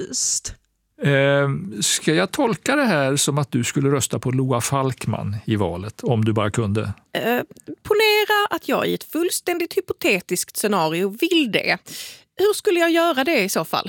Just. Ska jag tolka det här som att du skulle rösta på Loa Falkman i valet om du bara kunde? Ponera att jag i ett fullständigt hypotetiskt scenario vill det. Hur skulle jag göra det i så fall?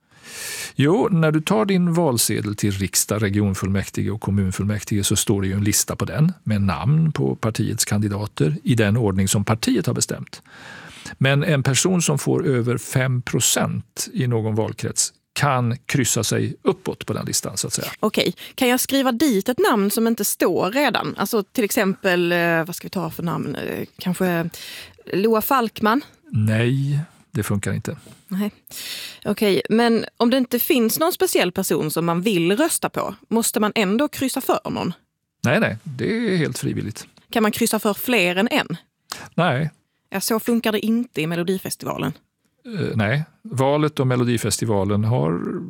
Jo, när du tar din valsedel till riksdag, regionfullmäktige och kommunfullmäktige så står det ju en lista på den med namn på partiets kandidater i den ordning som partiet har bestämt. Men en person som får över 5% i någon valkrets kan kryssa sig uppåt på den listan så att säga. Okej, kan jag skriva dit ett namn som inte står redan? Alltså till exempel, vad ska vi ta för namn? Kanske Loa Falkman? Nej, det funkar inte. Nej. Okej, men om det inte finns någon speciell person som man vill rösta på, måste man ändå kryssa för någon? Nej, det är helt frivilligt. Kan man kryssa för fler än en? Nej. Ja, så funkar det inte i Melodifestivalen. Nej, valet och Melodifestivalen har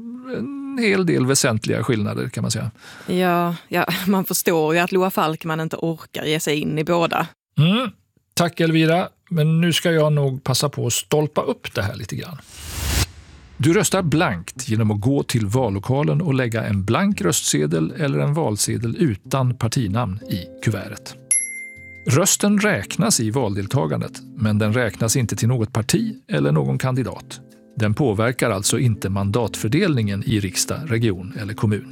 en hel del väsentliga skillnader kan man säga. Ja, man förstår ju att Loa Falkman inte orkar ge sig in i båda. Tack Elvira, men nu ska jag nog passa på att stolpa upp det här lite grann. Du röstar blankt genom att gå till vallokalen och lägga en blank röstsedel eller en valsedel utan partinamn i kuvertet. Rösten räknas i valdeltagandet, men den räknas inte till något parti eller någon kandidat. Den påverkar alltså inte mandatfördelningen i riksdag, region eller kommun.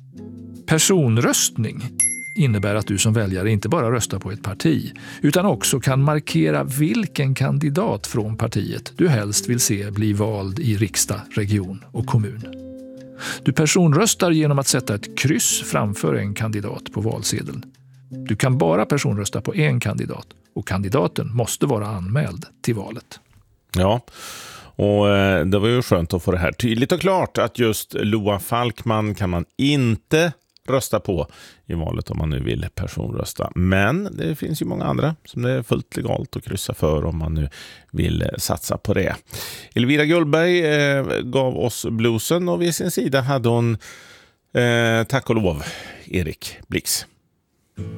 Personröstning innebär att du som väljare inte bara röstar på ett parti utan också kan markera vilken kandidat från partiet du helst vill se bli vald i riksdag, region och kommun. Du personröstar genom att sätta ett kryss framför en kandidat på valsedeln. Du kan bara personrösta på en kandidat och kandidaten måste vara anmäld till valet. Ja, och det var ju skönt att få det här tydligt och klart att just Loa Falkman kan man inte rösta på i valet om man nu vill personrösta. Men det finns ju många andra som det är fullt legalt att kryssa för om man nu vill satsa på det. Elvira Gullberg gav oss bluesen och vid sin sida hade hon tack och lov Erik Blix.